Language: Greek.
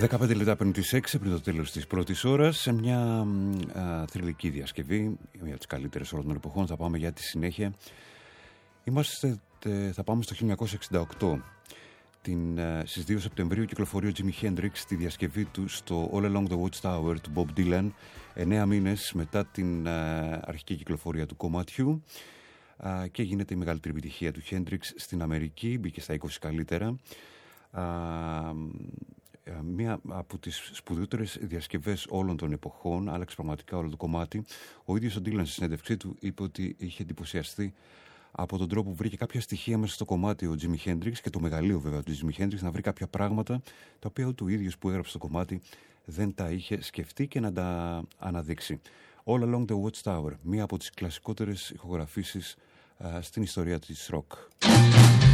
15 λεπτά πριν τις 6, πριν το τέλος της πρώτης ώρας, σε μια θρυλική διασκευή, μια από τις καλύτερες όλων των εποχών. Θα πάμε για τη συνέχεια. Θα πάμε στο 1968. Στις 2 Σεπτεμβρίου κυκλοφορεί ο Jimi Hendrix στη διασκευή του στο All Along the Watchtower του Bob Dylan, 9 μήνες μετά την αρχική κυκλοφορία του κομματιού, και γίνεται η μεγαλύτερη επιτυχία του Hendrix στην Αμερική, μπήκε στα 20 καλύτερα. Μία από τις σπουδαιότερες διασκευές όλων των εποχών, άλλαξε πραγματικά όλο το κομμάτι. Ο ίδιος ο Dylan στη συνέντευξή του είπε ότι είχε εντυπωσιαστεί από τον τρόπο που βρήκε κάποια στοιχεία μέσα στο κομμάτι ο Jimi Hendrix, και το μεγαλείο βέβαια του Jimi Hendrix, να βρει κάποια πράγματα τα οποία ούτε ο ίδιος που έγραψε το κομμάτι δεν τα είχε σκεφτεί και να τα αναδείξει. All Along the Watchtower, μία από τις κλασικότερες ηχογραφήσεις στην ιστορία της rock.